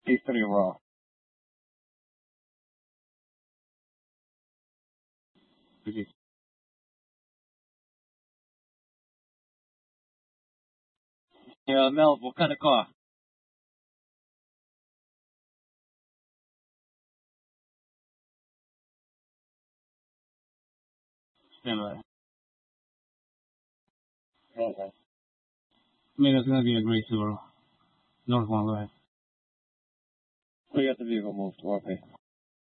History raw. Precies. Ja, Mel, what kind of car? Similar. Okay. I mean, it's gonna be a great Subaru. North one, right? We got the vehicle moved. Okay.